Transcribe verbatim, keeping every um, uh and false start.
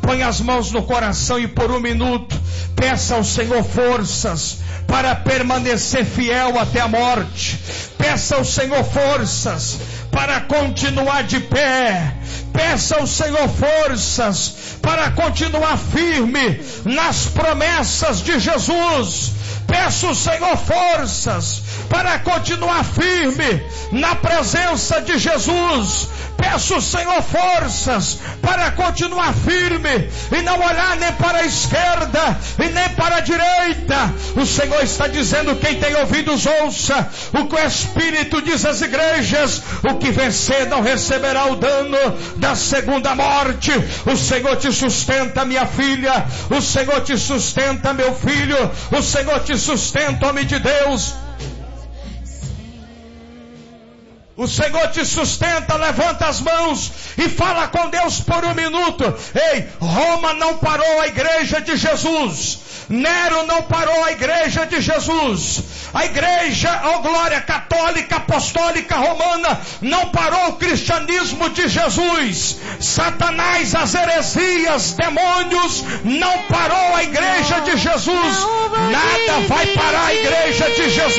Põe as mãos no coração e por um minuto peça ao Senhor forças para permanecer fiel até a morte. Peça ao Senhor forças para continuar de pé. Peça ao Senhor forças para continuar firme nas promessas de Jesus. Peça ao Senhor forças para continuar firme na presença de Jesus. Peço ao Senhor forças para continuar firme e não olhar nem para a esquerda e nem para a direita. O Senhor está dizendo: quem tem ouvidos ouça o que o Espírito diz às igrejas. O que vencer não receberá o dano da segunda morte. O Senhor te sustenta, minha filha. O Senhor te sustenta, meu filho. O Senhor te sustenta, homem de Deus. O Senhor te sustenta. Levanta as mãos e fala com Deus por um minuto. Ei, Roma não parou a igreja de Jesus. Nero não parou a igreja de Jesus. A igreja, ó glória, católica, apostólica, romana, não parou o cristianismo de Jesus. Satanás, as heresias, demônios, não parou a igreja de Jesus. Nada vai parar a igreja de Jesus.